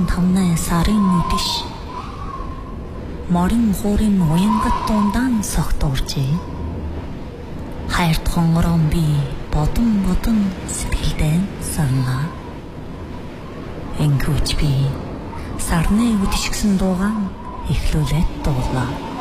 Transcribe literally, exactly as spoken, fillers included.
тавнай сарын үдэш морин хуурын уянгат дундаан согтууржээ. Хайрт хонгорон би бодон бодон сэтгэлдээ санаа. Энгүүч би сарны үдэш гэсэн дуугаан эхлүүлээд дуулаа.